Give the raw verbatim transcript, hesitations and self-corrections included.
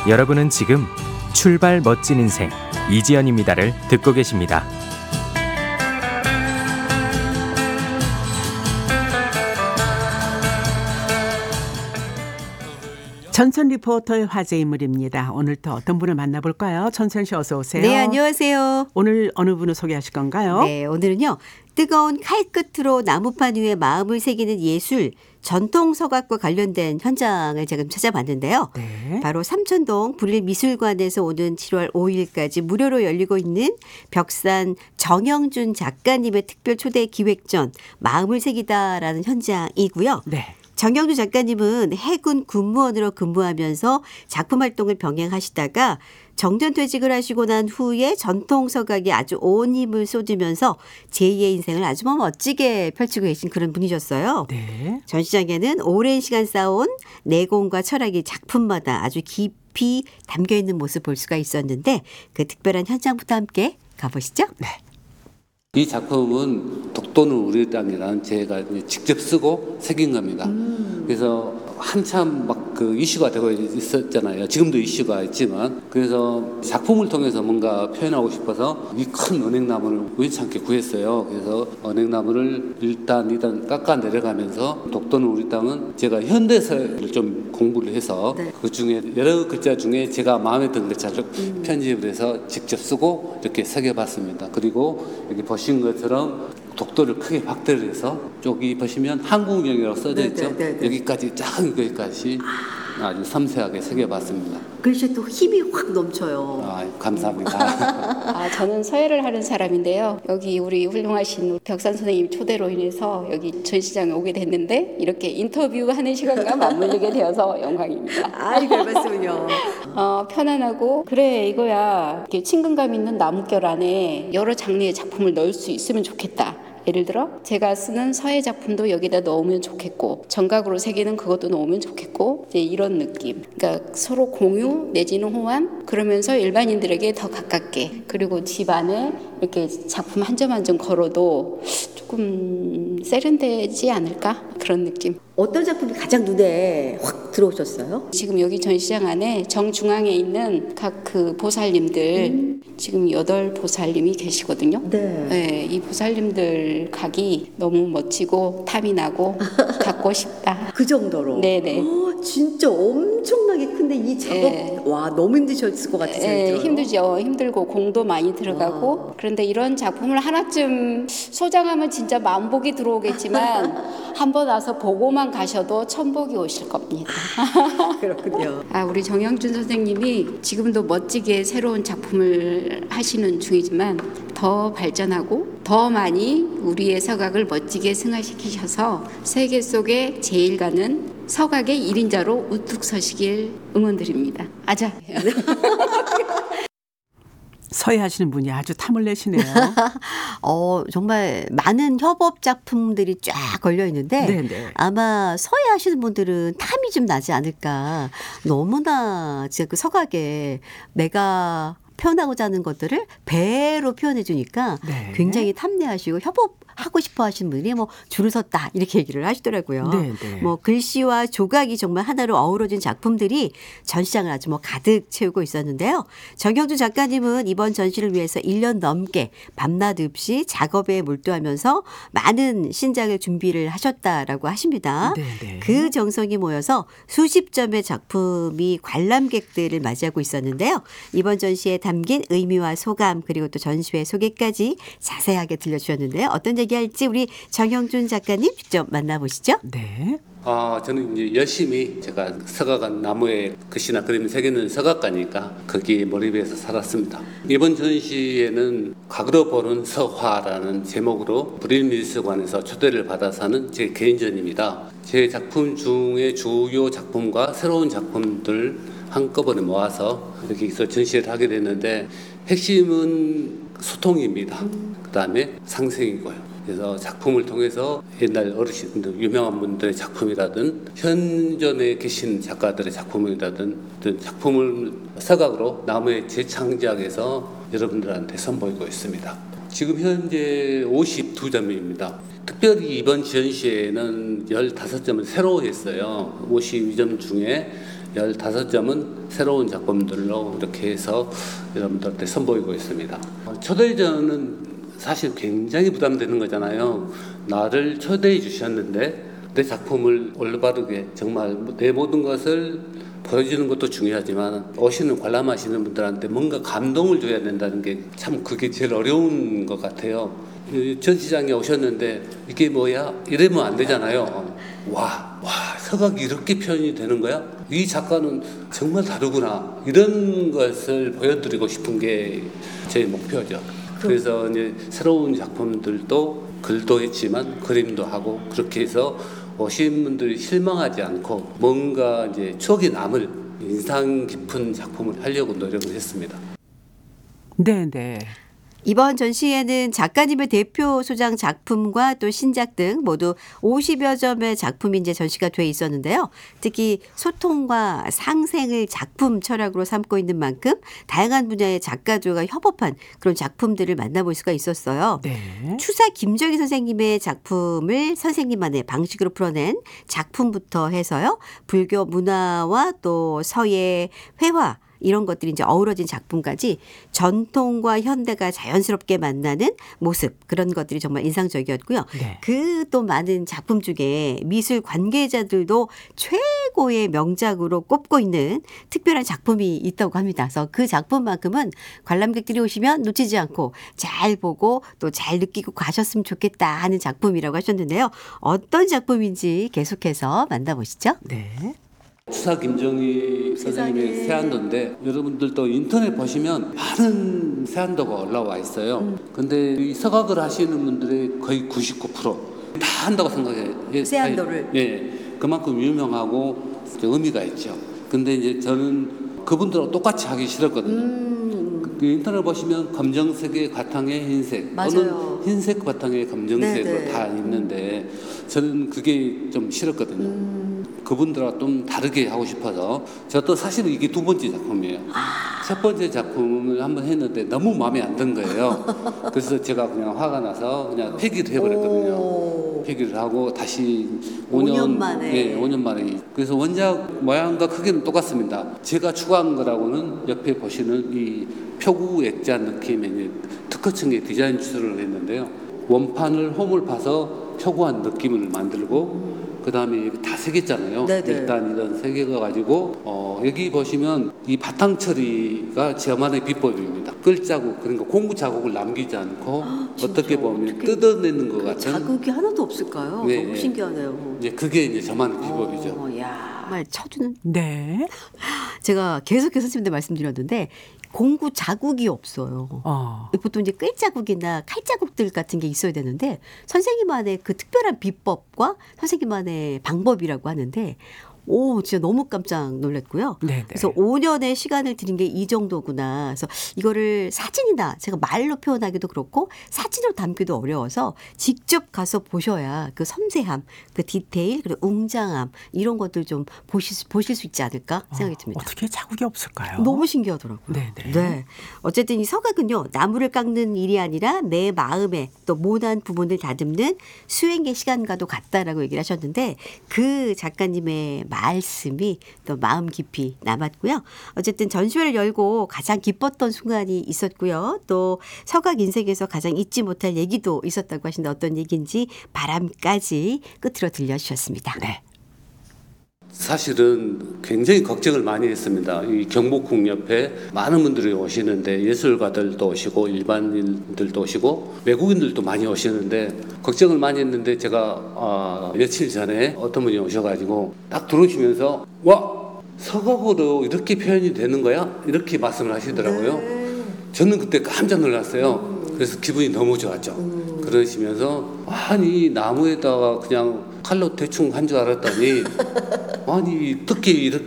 여러분은 지금 출발 멋진 인생 이지연입니다를 듣고 계십니다. 전선 리포터의 화제 인물입니다. 오늘 또 어떤 분을 만나볼까요? 전선 씨 어서 오세요. 네, 안녕하세요. 오늘 어느 분을 소개하실 건가요? 네, 오늘은요. 뜨거운 칼끝으로 나무판 위에 마음을 새기는 예술, 전통 서각과 관련된 현장을 제가 찾아봤는데요. 네. 바로 삼천동 불일미술관에서 오는 칠월 오일까지 무료로 열리고 있는 벽산 정영준 작가님의 특별 초대 기획전 마음을 새기다라는 현장이고요. 네. 정영준 작가님은 해군 군무원으로 근무하면서 작품 활동을 병행하시다가 정년퇴직을 하시고 난 후에 전통 서각에 아주 온 힘을 쏟으면서 제이의 인생을 아주 멋지게 펼치고 계신 그런 분이셨어요. 네. 전시장에는 오랜 시간 쌓아온 내공과 철학이 작품마다 아주 깊이 담겨있는 모습 볼 수가 있었는데 그 특별한 현장부터 함께 가보시죠. 네. 이 작품은 독도는 우리 땅이라는 제가 직접 쓰고 새긴 겁니다. 음. 그래서 한참 막 그 이슈가 되고 있었잖아요. 지금도 이슈가 있지만 그래서 작품을 통해서 뭔가 표현하고 싶어서 이 큰 은행나무를 우연찮게 구했어요. 그래서 은행나무를 일단 일단 깎아 내려가면서 독도는 우리 땅은 제가 현대사를 좀 공부를 해서 네. 그 중에 여러 글자 중에 제가 마음에 든 글자를 음. 편집을 해서 직접 쓰고 이렇게 새겨봤습니다. 그리고 여기 보신 것처럼 독도를 크게 확대를 해서 여기 보시면 한국령이라고 써져 있죠. 네, 네, 네. 여기까지 쫙 여기까지 아. 아주 섬세하게 새겨봤습니다. 글쎄 또 힘이 확 넘쳐요. 아, 감사합니다. 아, 저는 서예를 하는 사람인데요. 여기 우리 훌륭하신 벽산 선생님 초대로 인해서 여기 전시장에 오게 됐는데 이렇게 인터뷰하는 시간과 맞물리게 되어서 영광입니다. 아이, 별 말씀은요. 어, 편안하고 그래 이거야. 이렇게 친근감 있는 나뭇결 안에 여러 장르의 작품을 넣을 수 있으면 좋겠다. 예를 들어 제가 쓰는 서예 작품도 여기다 넣으면 좋겠고 정각으로 새기는 그것도 넣으면 좋겠고 이제 이런 느낌. 그러니까 서로 공유 내지는 호환 그러면서 일반인들에게 더 가깝게 그리고 집 안에 이렇게 작품 한 점 한 점 걸어도 조금 세련되지 않을까 그런 느낌. 어떤 작품이 가장 눈에 확 들어오셨어요? 지금 여기 전시장 안에 정중앙에 있는 각 그 보살님들 음. 지금 여덟 보살님이 계시거든요. 네. 네, 이 보살님들 각이 너무 멋지고 탐이 나고 갖고 싶다. 그 정도로? 네네. 오, 진짜 엄청나게 큰데 이 작업 네. 와 너무 힘드셨을 것 같아요. 네, 힘들죠. 힘들고 공도 많이 들어가고 와. 그런데 이런 작품을 하나쯤 소장하면 진짜 만복이 들어오겠지만 한번 와서 보고만 가셔도 천복이 오실 겁니다. 그렇군요. 아, 우리 정영준 선생님이 지금도 멋지게 새로운 작품을 하시는 중이지만 더 발전하고 더 많이 우리의 서각을 멋지게 승화시키셔서 세계 속에 제일 가는 서각의 일인자로 우뚝 서시길 응원드립니다. 아자. 서예하시는 분이 아주 탐을 내시네요. 어, 정말 많은 협업 작품들이 쫙 걸려 있는데 네네. 아마 서예하시는 분들은 탐이 좀 나지 않을까. 너무나 진짜 그 서각에 내가 표현하고자 하는 것들을 배로 표현해 주니까 네. 굉장히 탐내하시고 협업하고 싶어 하시는 분이 뭐 줄을 섰다 이렇게 얘기를 하시더라고요. 네, 네. 뭐 글씨와 조각이 정말 하나로 어우러진 작품들이 전시장을 아주 뭐 가득 채우고 있었는데요. 정영준 작가님은 이번 전시를 위해서 일 년 넘게 밤낮 없이 작업에 몰두하면서 많은 신작을 준비를 하셨다라고 하십니다. 네, 네. 그 정성이 모여서 수십 점의 작품이 관람객들을 맞이하고 있었는데요. 이번 전시에 담긴 의미와 소감 그리고 또 전시회 소개까지 자세하게 들려주셨는데요. 어떤 얘기할지 우리 정영준 작가님 직접 만나보시죠. 네. 아, 저는 이제 열심히 제가 서각한 나무에 글씨나 그림을 새기는 서각가니까 거기에 몰입해서 살았습니다. 이번 전시회는 각으로 보는 서화라는 제목으로 불일미술관에서 초대를 받아서 하는 제 개인전입니다. 제 작품 중에 주요 작품과 새로운 작품들 한꺼번에 모아서 이렇게 해서 전시를 하게 됐는데 핵심은 소통입니다. 음. 그 다음에 상생이고요. 그래서 작품을 통해서 옛날 어르신들, 유명한 분들의 작품이라든 현존에 계신 작가들의 작품이라든 작품을 서각으로 나무에 재창작해서 여러분들한테 선보이고 있습니다. 지금 현재 오십이 점입니다. 특별히 이번 전시회는 십오 점을 새로 했어요. 오십이 점 중에 열다섯 점은 새로운 작품들로 이렇게 해서 여러분들한테 선보이고 있습니다. 초대전은 사실 굉장히 부담되는 거잖아요. 나를 초대해 주셨는데 내 작품을 올바르게 정말 내 모든 것을 보여주는 것도 중요하지만 오시는 관람하시는 분들한테 뭔가 감동을 줘야 된다는 게 참 그게 제일 어려운 것 같아요. 전시장에 오셨는데 이게 뭐야? 이러면 안 되잖아요. 와, 와, 서각이 이렇게 표현이 되는 거야? 이 작가는 정말 다르구나. 이런 것을 보여드리고 싶은 게 제 목표죠. 그래서 이제 새로운 작품들도 글도 했지만 그림도 하고 그렇게 해서 오신 분들이 실망하지 않고 뭔가 이제 추억이 남을 인상 깊은 작품을 하려고 노력을 했습니다. 네, 네. 이번 전시회는 작가님의 대표 소장 작품과 또 신작 등 모두 오십여 점의 작품이 이제 전시가 돼 있었는데요. 특히 소통과 상생을 작품 철학으로 삼고 있는 만큼 다양한 분야의 작가들과 협업한 그런 작품들을 만나볼 수가 있었어요. 네. 추사 김정희 선생님의 작품을 선생님만의 방식으로 풀어낸 작품부터 해서요. 불교 문화와 또 서예 회화 이런 것들이 이제 어우러진 작품까지 전통과 현대가 자연스럽게 만나는 모습 그런 것들이 정말 인상적이었고요. 네. 그 또 많은 작품 중에 미술 관계자들도 최고의 명작으로 꼽고 있는 특별한 작품이 있다고 합니다. 그래서 그 작품만큼은 관람객들이 오시면 놓치지 않고 잘 보고 또 잘 느끼고 가셨으면 좋겠다 하는 작품이라고 하셨는데요. 어떤 작품인지 계속해서 만나보시죠. 네. 추사 김정희 선생님의 새한도인데 여러분들도 인터넷 보시면 많은 새한도가 올라와 있어요. 음. 근데 이 서각을 하시는 분들의 거의 구십구 퍼센트 다 한다고 생각해요. 새한도를. 예, 그만큼 유명하고 의미가 있죠. 근데 이제 저는 그분들하고 똑같이 하기 싫었거든요. 음. 그 인터넷 보시면 검정색의 바탕에 흰색, 맞아요. 또는 흰색 바탕에 검정색으로 네네. 다 있는데 저는 그게 좀 싫었거든요. 음. 그분들하고 좀 다르게 하고 싶어서 저도 사실은 이게 두 번째 작품이에요. 아. 첫 번째 작품을 한번 했는데 너무 마음에 안 든 거예요. 그래서 제가 그냥 화가 나서 그냥 폐기를 해버렸거든요. 오. 폐기를 하고 다시 오 년, 오 년 만에. 예, 오 년 만에. 그래서 원작 모양과 크기는 똑같습니다. 제가 추가한 거라고는 옆에 보시는 이 표구 액자 느낌의 이제 특허청의 디자인 추출을 했는데요. 원판을 홈을 파서 표구한 느낌을 만들고 그 다음에 다 새겼잖아요. 네네. 일단 이런 새겨가 가지고 어, 여기 보시면 이 바탕 처리가 저만의 비법입니다. 끌 자국 그러니까 공구 자국을 남기지 않고 어떻게 보면 뜯어내는 것 같은 자극이 하나도 없을까요? 네, 너무 신기하네요. 이제 그게 이제 저만의 비법이죠. 어, 야, 정말 쳐주는. 네. 제가 계속해서 선생님들 말씀드렸는데 공구 자국이 없어요. 어. 보통 이제 끌 자국이나 칼 자국들 같은 게 있어야 되는데 선생님만의 그 특별한 비법과 선생님만의 방법이라고 하는데 오, 진짜 너무 깜짝 놀랐고요. 네네. 그래서 오 년의 시간을 들인 게 이 정도구나. 그래서 이거를 사진이나 제가 말로 표현하기도 그렇고 사진으로 담기도 어려워서 직접 가서 보셔야 그 섬세함, 그 디테일, 그리고 웅장함 이런 것들 좀 보실 수, 보실 수 있지 않을까 생각이 듭니다. 어, 어떻게 자국이 없을까요? 너무 신기하더라고요. 네네. 네. 어쨌든 이 서각은요. 나무를 깎는 일이 아니라 내 마음에 또 모난 부분을 다듬는 수행의 시간과도 같다라고 얘기를 하셨는데 그 작가님의 말씀이 또 마음 깊이 남았고요. 어쨌든 전시회를 열고 가장 기뻤던 순간이 있었고요. 또 서각 인생에서 가장 잊지 못할 얘기도 있었다고 하시는데 어떤 얘기인지 바람까지 끝으로 들려주셨습니다. 네. 사실은 굉장히 걱정을 많이 했습니다. 이 경복궁 옆에 많은 분들이 오시는데 예술가들도 오시고 일반인들도 오시고 외국인들도 많이 오시는데 걱정을 많이 했는데 제가 어, 며칠 전에 어떤 분이 오셔가지고 딱 들어오시면서 와 서각으로 이렇게 표현이 되는 거야? 이렇게 말씀을 하시더라고요. 저는 그때 깜짝 놀랐어요. 그래서 기분이 너무 좋았죠. 그러시면서 아니 나무에다가 그냥 칼로 대충 한 줄 알았더니 아니 어떻게 이렇게